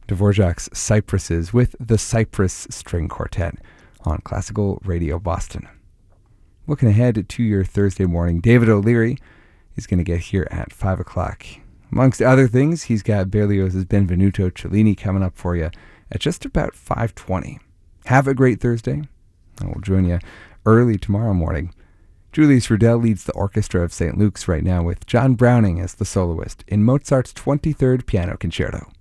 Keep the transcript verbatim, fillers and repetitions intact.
Dvorak's Cypresses with the Cypress String Quartet on Classical Radio Boston. Looking ahead to your Thursday morning, David O'Leary is going to get here at five o'clock. Amongst other things, he's got Berlioz's Benvenuto Cellini coming up for you at just about five twenty. Have a great Thursday. I will join you early tomorrow morning. Julius Rudel leads the orchestra of Saint Luke's right now with John Browning as the soloist in Mozart's twenty-third Piano Concerto.